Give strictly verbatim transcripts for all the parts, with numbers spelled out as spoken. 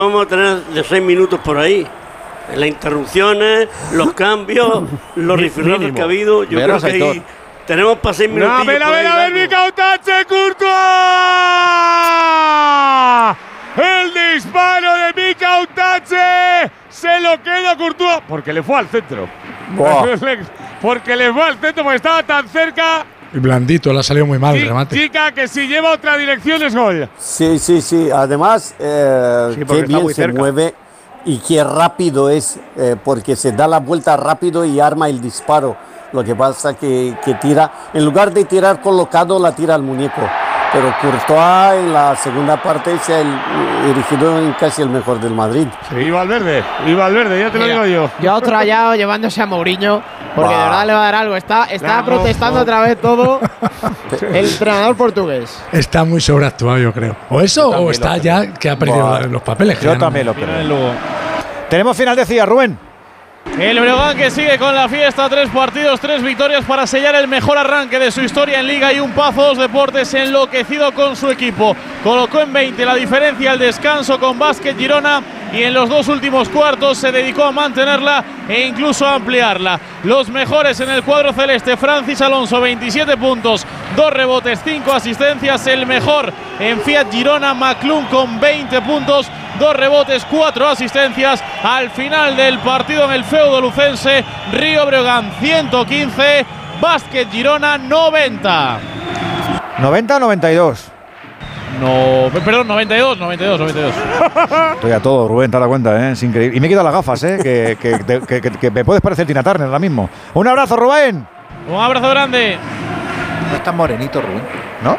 Vamos a tener de seis minutos por ahí. Las interrupciones, los cambios, los rifirrafes que ha habido. Yo creo que ahí tenemos para seis minutos. ¡A ver, a ver, a ver, Miquel Tatche, Courtois! El disparo de Miquel Tatche se lo queda Courtois porque le fue al centro. Porque le fue al centro porque estaba tan cerca. Y blandito, le ha salido muy mal el remate. Chica, que si lleva otra dirección es gol. Sí, sí, sí. Además, eh, sí, qué bien se cerca. mueve y qué rápido es, eh, porque se da la vuelta rápido y arma el disparo. Lo que pasa que, que tira, en lugar de tirar colocado, la tira al muñeco. Pero Courtois en la segunda parte se ha erigido en casi el mejor del Madrid. Sí, y Valverde, y Valverde, ya te Mira, lo digo yo. Yo otro rayado llevándose a Mourinho, porque bah. de verdad le va a dar algo. Está, está no, protestando no. otra vez todo el entrenador portugués. Está muy sobreactuado, yo creo. O eso, o está ya que ha perdido bah. los papeles. Yo también no. lo creo. Tenemos final de C I A, Rubén. El Breogán que sigue con la fiesta, tres partidos, tres victorias para sellar el mejor arranque de su historia en Liga y un Pazo Dos Deportes enloquecido con su equipo. Colocó en veinte la diferencia al descanso con Básquet Girona y en los dos últimos cuartos se dedicó a mantenerla e incluso a ampliarla. Los mejores en el cuadro celeste, Francis Alonso, veintisiete puntos, dos rebotes, cinco asistencias. El mejor en Fiat Girona, McClung con veinte puntos, dos rebotes, cuatro asistencias. Al final del partido en el feudo lucense, Río Breogán ciento quince, Básquet Girona noventa. ¿noventa o noventa y dos? No, perdón, noventa y dos, noventa y dos, noventa y dos. Estoy a todo, Rubén, te das cuenta, ¿eh? Es increíble. Y me he quitado las gafas, ¿eh? que, que, que, que, que me puedes parecer Tina Turner ahora mismo. Un abrazo, Rubén. Un abrazo grande. No es tan morenito, Rubén. ¿No?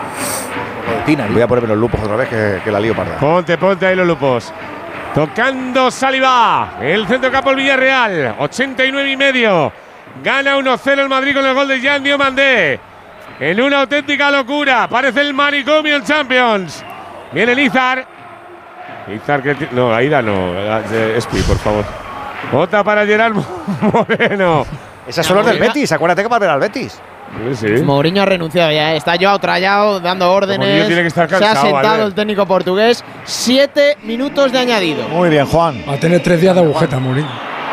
Tina, voy a ponerme los lupos otra vez, que, que la lío parda. Ponte, ponte ahí los lupos. Tocando Saliba, el centro campo del Villarreal, ochenta y nueve y medio. Gana uno cero el Madrid con el gol de Jean Diomandé. En una auténtica locura, parece el manicomio el Champions. Viene Lizar. Lizar que no, Aida no, Espi, por favor. Otra para Gerard Moreno. Esas son los del Betis, acuérdate que va a ver al Betis. Sí. Mourinho ha renunciado ya, está Joao Trallao dando órdenes. Tiene que estar cansado, se ha sentado Albert. el técnico portugués. Siete minutos de añadido. Muy bien, Juan. Va a tener tres días de agujeta, Mourinho.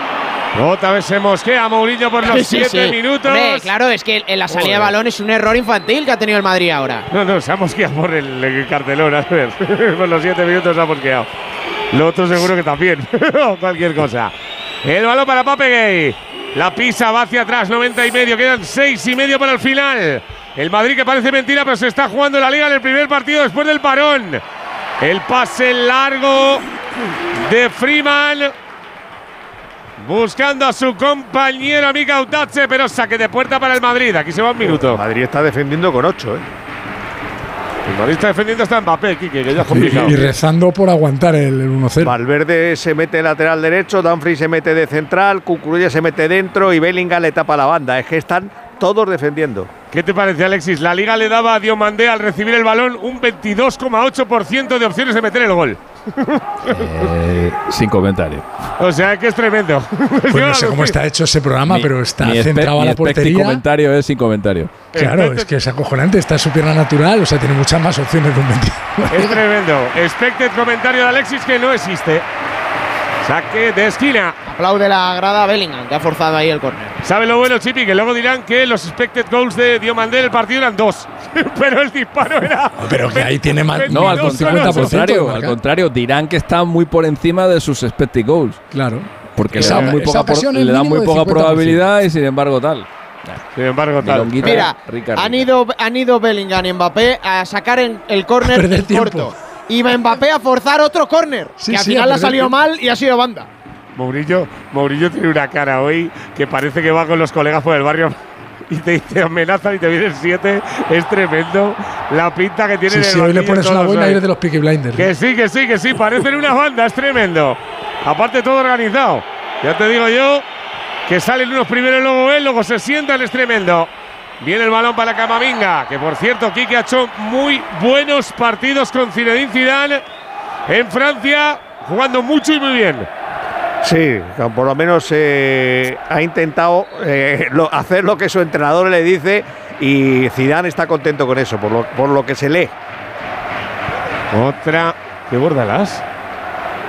Otra vez se mosquea Mourinho por los sí, siete sí. minutos. Hombre, claro, es que en la salida Joder. de balón es un error infantil que ha tenido el Madrid ahora. No, no, se ha mosqueado por el, el cartelón, a ver. Por los siete minutos se ha mosqueado. Lo otro seguro que también. Cualquier cosa. El balón para Pape Gay. La pisa, va hacia atrás, noventa y medio. Quedan seis y medio para el final. El Madrid, que parece mentira, pero se está jugando la Liga en el primer partido después del parón. El pase largo de Freeman. Buscando a su compañero Miquel Tatche, pero saque de puerta para el Madrid. Aquí se va un minuto. El Madrid está defendiendo con ocho, ¿eh? El Madrid está defendiendo hasta Mbappé, Quique, que ya es complicado. Y, y rezando por aguantar el, el uno cero. Valverde se mete lateral derecho, Dumfries se mete de central, Cucurella se mete dentro y Bellingham le tapa la banda. Es que están todos defendiendo. ¿Qué te parece, Alexis? La Liga le daba a Diomandé al recibir el balón un veintidós coma ocho por ciento de opciones de meter el gol. Eh, sin comentario. O sea, que es tremendo. Pues no sé cómo está hecho ese programa, mi, pero está centrado a la portería. Sin comentario es sin comentario. Claro, es que es acojonante, está su pierna natural, o sea, tiene muchas más opciones de un veintidós. Es tremendo. Expected comentario de Alexis que no existe. Saque de esquina. Aplaude la grada a Bellingham, que ha forzado ahí el córner. ¿Sabe lo bueno, Chipi? Que luego dirán que los expected goals de Diomandé en el partido eran dos. Pero el disparo era… Pero que ahí tiene más… No, al contrario, al contrario, dirán que está muy por encima de sus expected goals. Claro. Porque esa, le dan muy poca, pro, le dan muy poca probabilidad y sin embargo tal. Sin embargo tal. Mira, han ido, han ido Bellingham y Mbappé a sacar en el córner corto. Y Mbappé a forzar otro córner, sí, que al sí, final ha salido mal y ha sido banda. Mourinho, Mourinho tiene una cara hoy que parece que va con los colegas por el barrio y te, te amenazan y te vienen siete. Es tremendo la pinta que tiene. Sí, sí, hoy le pones una buena aire de los Peaky Blinders. Que sí, que sí, que sí, parecen una banda, es tremendo. Aparte todo organizado. Ya te digo yo que salen unos primero, luego él, luego se sientan, es tremendo. Viene el balón para Camavinga, que por cierto, Quique ha hecho muy buenos partidos con Zinedine Zidane en Francia, jugando mucho y muy bien. Sí, por lo menos eh, ha intentado eh, lo, hacer lo que su entrenador le dice y Zidane está contento con eso, por lo, por lo que se lee. Otra… ¡Qué Bordalás!